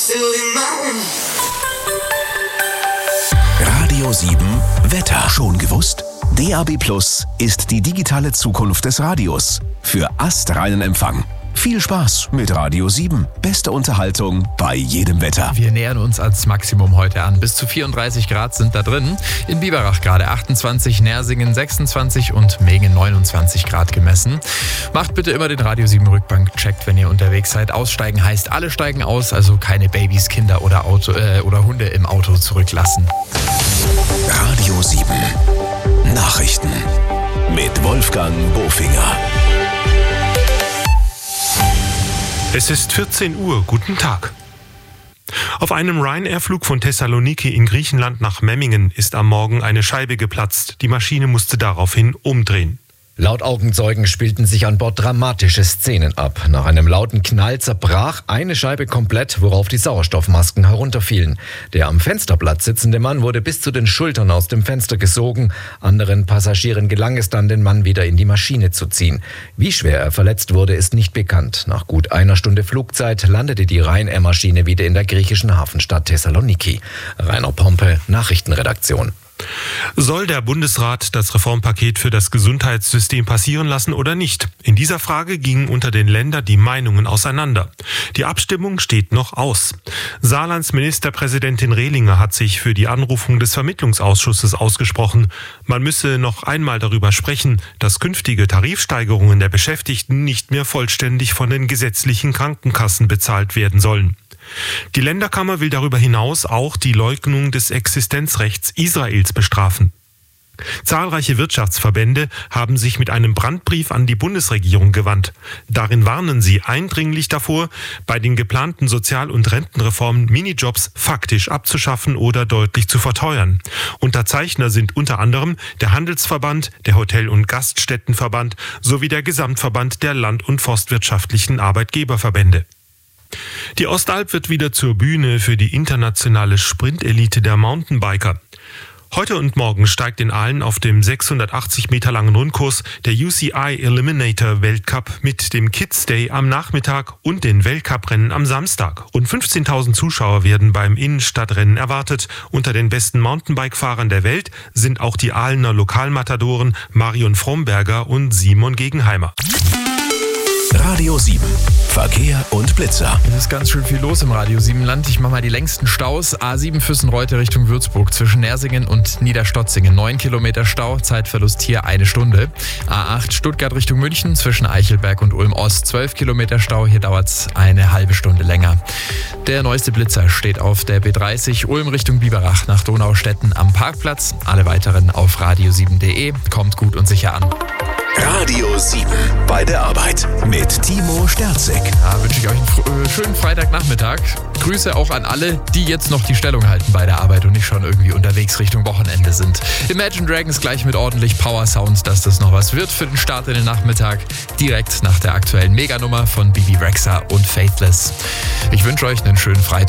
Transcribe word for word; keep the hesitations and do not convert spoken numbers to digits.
Radio sieben Wetter. Schon gewusst? D A B Plus ist die digitale Zukunft des Radios. Für astreinen Empfang. Viel Spaß mit Radio sieben. Beste Unterhaltung bei jedem Wetter. Wir nähern uns ans Maximum heute an. Bis zu vierunddreißig Grad sind da drin. In Biberach gerade achtundzwanzig, Nersingen sechsundzwanzig und Megen neunundzwanzig Grad gemessen. Macht bitte immer den Radio sieben Rückbank checkt, wenn ihr unterwegs seid. Aussteigen heißt, alle steigen aus, also keine Babys, Kinder oder, Auto, äh, oder Hunde im Auto zurücklassen. Radio sieben Nachrichten mit Wolfgang Bofinger. Es ist vierzehn Uhr. Guten Tag. Auf einem Ryanair-Flug von Thessaloniki in Griechenland nach Memmingen ist am Morgen eine Scheibe geplatzt. Die Maschine musste daraufhin umdrehen. Laut Augenzeugen spielten sich an Bord dramatische Szenen ab. Nach einem lauten Knall zerbrach eine Scheibe komplett, worauf die Sauerstoffmasken herunterfielen. Der am Fensterplatz sitzende Mann wurde bis zu den Schultern aus dem Fenster gesogen. Anderen Passagieren gelang es dann, den Mann wieder in die Maschine zu ziehen. Wie schwer er verletzt wurde, ist nicht bekannt. Nach gut einer Stunde Flugzeit landete die Ryanair-Maschine wieder in der griechischen Hafenstadt Thessaloniki. Rainer Pompe, Nachrichtenredaktion. Soll der Bundesrat das Reformpaket für das Gesundheitssystem passieren lassen oder nicht? In dieser Frage gingen unter den Ländern die Meinungen auseinander. Die Abstimmung steht noch aus. Saarlands Ministerpräsidentin Rehlinger hat sich für die Anrufung des Vermittlungsausschusses ausgesprochen. Man müsse noch einmal darüber sprechen, dass künftige Tarifsteigerungen der Beschäftigten nicht mehr vollständig von den gesetzlichen Krankenkassen bezahlt werden sollen. Die Länderkammer will darüber hinaus auch die Leugnung des Existenzrechts Israels bestrafen. Zahlreiche Wirtschaftsverbände haben sich mit einem Brandbrief an die Bundesregierung gewandt. Darin warnen sie eindringlich davor, bei den geplanten Sozial- und Rentenreformen Minijobs faktisch abzuschaffen oder deutlich zu verteuern. Unterzeichner sind unter anderem der Handelsverband, der Hotel- und Gaststättenverband sowie der Gesamtverband der Land- und Forstwirtschaftlichen Arbeitgeberverbände. Die Ostalb wird wieder zur Bühne für die internationale Sprintelite der Mountainbiker. Heute und morgen steigt in Aalen auf dem sechshundertachtzig Meter langen Rundkurs der U C I Eliminator Weltcup mit dem Kids Day am Nachmittag und den Weltcuprennen am Samstag. Rund fünfzehntausend Zuschauer werden beim Innenstadtrennen erwartet. Unter den besten Mountainbike-Fahrern der Welt sind auch die Aalener Lokalmatadoren Marion Fromberger und Simon Gegenheimer. Radio sieben Verkehr und Blitzer. Es ist ganz schön viel los im Radio sieben Land. Ich mache mal die längsten Staus. A sieben Füssenreuth Richtung Würzburg zwischen Nersingen und Niederstotzingen. neun Kilometer Stau, Zeitverlust hier eine Stunde. A acht Stuttgart Richtung München zwischen Eichelberg und Ulm Ost. zwölf Kilometer Stau, hier dauert es eine halbe Stunde länger. Der neueste Blitzer steht auf der B dreißig Ulm Richtung Biberach nach Donaustetten am Parkplatz. Alle weiteren auf radio sieben punkt de. Kommt gut und sicher an. Radio sieben bei der Arbeit mit Timo Sterzig. Da wünsche ich euch einen fr- äh, schönen Freitagnachmittag. Grüße auch an alle, die jetzt noch die Stellung halten bei der Arbeit und nicht schon irgendwie unterwegs Richtung Wochenende sind. Imagine Dragons gleich mit ordentlich Power Sound, dass das noch was wird für den Start in den Nachmittag. Direkt nach der aktuellen Meganummer von Bibi Rexha und Faithless. Ich wünsche euch einen schönen Freitag.